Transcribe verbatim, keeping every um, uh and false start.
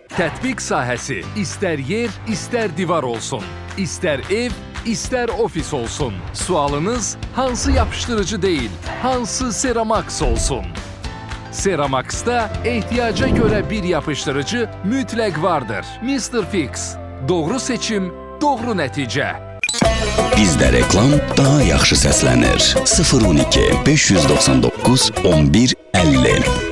Tətbiq sahəsi istər yer, istər divar olsun, istər ev, istər ofis olsun. Sualınız hansı yapışdırıcı deyil, hansı Ceramax olsun? Ceramax'da ehtiyaca görə bir yapışdırıcı mütləq vardır. mister Fix. Doğru seçim, doğru nəticə. Bizdə reklam daha yaxşı səslənir. sıfır on iki beş yüz doxsan doqquz on bir əlli